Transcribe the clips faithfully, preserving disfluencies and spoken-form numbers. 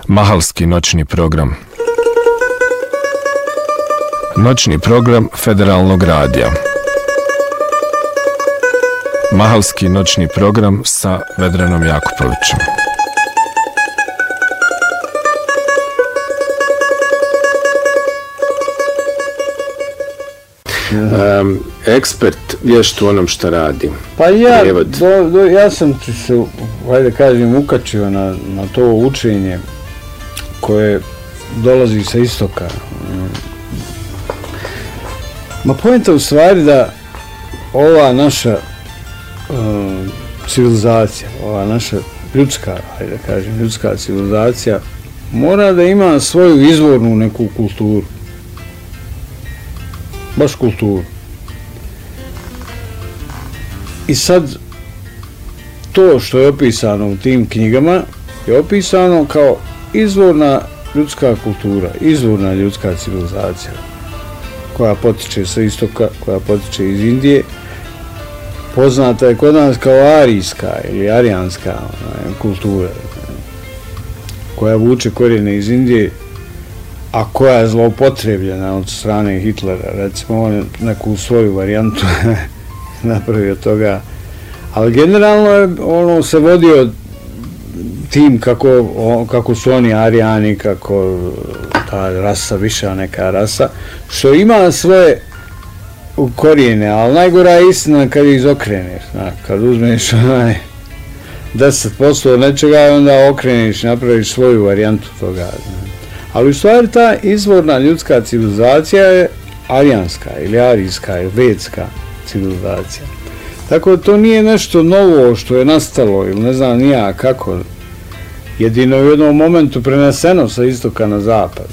Mahalski noćni program. Noćni program Federalnog radija. Mahalski noćni program sa Vedranom Jakupovićem. Um, ekspert vješt u onom što radi. Pa ja, do, do, ja sam se, hajde kažem, ukačio na, na to učenje koje dolazi sa istoka. Ma poenta u stvari da ova naša um, civilizacija, ova naša ljudska, hajde kažem, ljudska civilizacija mora da ima svoju izvornu neku kulturu. Baš kulturu. I sad to što je opisano u tim knjigama je opisano kao izvorna ljudska kultura, izvorna ljudska civilizacija koja potiče sa istoka, koja potiče iz Indije. Poznata je kod nas kao arijska ili arijanska onaj, kultura koja vuče korijene iz Indije, a koja je zloupotrebljena od strane Hitlera, recimo on neku svoju varijantu napravio toga, ali generalno je ono se vodio tim kako, kako su oni arijani, kako ta rasa, viša neka rasa, što ima svoje korijene, ali najgora je istina kad ih izokreneš, zna, kad uzmeš onaj deset posto od nečega i onda okreneš, napraviš svoju varijantu toga, zna. Ali u stvari ta izvorna ljudska civilizacija je arijanska ili arijska ili vedska civilizacija. Tako da to nije nešto novo što je nastalo ili ne znam nija kako. Jedino u jednom momentu preneseno sa istoka na zapad.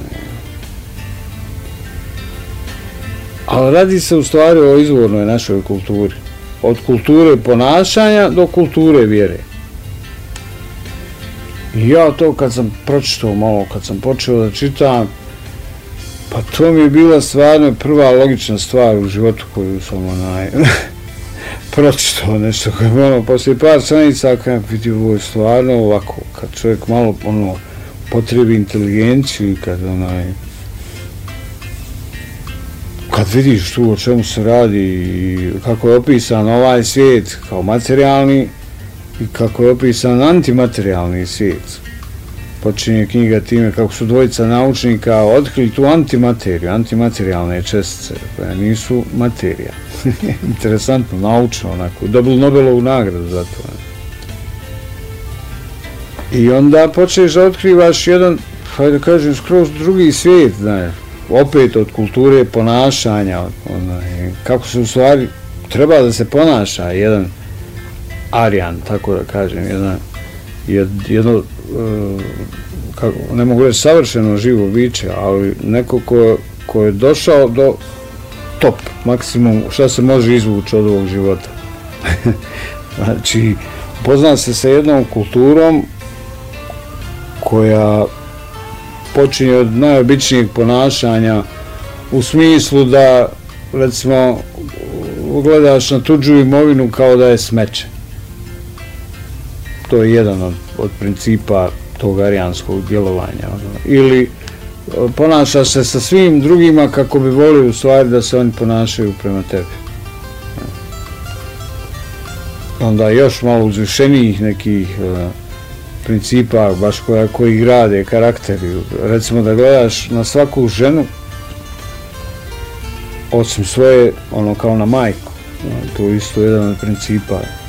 Ali radi se u stvari o izvornoj našoj kulturi. Od kulture ponašanja do kulture vjere. I ja to kad sam pročitao malo, kad sam počeo da čitam, pa to mi je bila stvarno prva logična stvar u životu koju sam onaj pročitao nešto koje je ono, poslije par stranica kad vidi ovo je stvarno ovako, kad čovjek malo ono potrebi inteligenciju i kad onaj kad vidiš tu o čemu se radi i kako je opisan ovaj svijet kao materijalni i kako je opisan antimaterijalni svijet. Počinje knjiga time kako su dvojica naučnika otkrili tu antimateriju, antimaterijalne čestice koje nisu materija. Interesantno, naučno, onako, dobili Nobelovu nagradu za to. I onda počneš da otkrivaš jedan, hajde da kažem, skroz drugi svijet, znaš, opet od kulture ponašanja, onaj, kako se u stvari treba da se ponaša jedan arijan, tako da kažem, jedna, jedno, uh, kako, ne mogu reći savršeno živo biće, ali neko ko, ko je došao do top, maksimum, šta se može izvući od ovog života. Znači, pozna se sa jednom kulturom koja počinje od najobičnijeg ponašanja u smislu da, recimo, gledaš na tuđu imovinu kao da je smeće. To je jedan od, od principa tog arijanskog djelovanja. Ili ponašaš se sa svim drugima kako bi volio u stvari da se oni ponašaju prema tebi. Onda još malo uzvišenijih nekih uh, principa, baš koja, koji grade karakteri. Recimo da gledaš na svaku ženu, osim svoje, ono kao na majku. To je isto jedan od principa